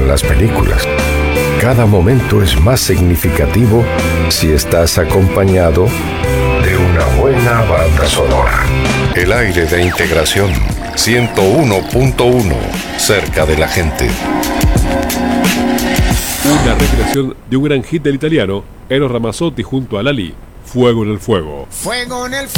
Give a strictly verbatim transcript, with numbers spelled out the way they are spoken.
las películas. Cada momento es más significativo si estás acompañado de una buena banda sonora. El aire de integración ciento uno punto uno, cerca de la gente. Una recreación de un gran hit del italiano, Eros Ramazzotti junto a Lali, Fuego en el Fuego. Fuego en el fuego.